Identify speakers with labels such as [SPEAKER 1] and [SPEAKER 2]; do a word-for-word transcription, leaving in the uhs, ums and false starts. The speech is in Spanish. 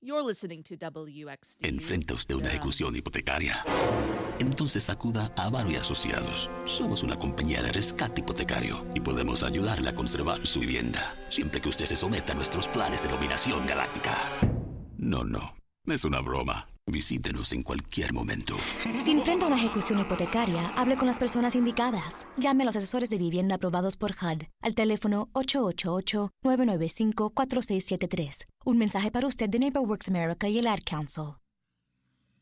[SPEAKER 1] You're listening to W X D.
[SPEAKER 2] ¿Enfrenta usted una ejecución hipotecaria? Entonces acuda a Avaro y Asociados. Somos una compañía de rescate hipotecario y podemos ayudarle a conservar su vivienda, siempre que usted se someta a nuestros planes de dominación galáctica. No, no, es una broma. Visítenos en cualquier momento.
[SPEAKER 3] Si enfrenta una ejecución hipotecaria, hable con las personas indicadas. Llame a los asesores de vivienda aprobados por H U D al teléfono ocho ocho ocho, nueve nueve cinco, cuatro seis siete tres. Un mensaje para usted de NeighborWorks America y el Ad Council.